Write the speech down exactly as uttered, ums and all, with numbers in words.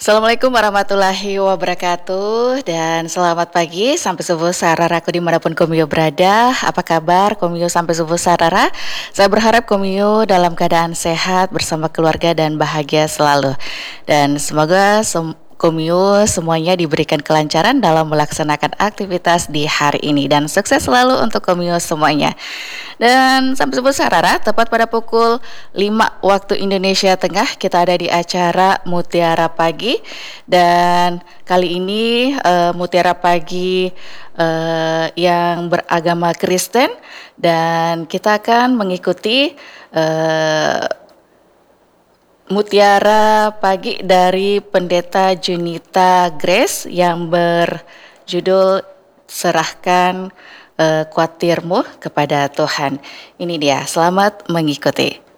Assalamualaikum warahmatullahi wabarakatuh dan selamat pagi sampai subuh sararaku dimanapun Komio berada. Apa kabar Komio sampai subuh sarara? Saya berharap Komio dalam keadaan sehat bersama keluarga dan bahagia selalu. Dan semoga sem- Komio semuanya diberikan kelancaran dalam melaksanakan aktivitas di hari ini dan sukses selalu untuk Komio semuanya. Dan sampai subuh sarara tepat pada pukul lima waktu Indonesia Tengah kita ada di acara Mutiara Pagi dan kali ini uh, Mutiara Pagi uh, yang beragama Kristen dan kita akan mengikuti uh, Mutiara Pagi dari Pendeta Junita Grace yang berjudul Serahkan uh, Kuatirmu kepada Tuhan. Ini dia, selamat mengikuti.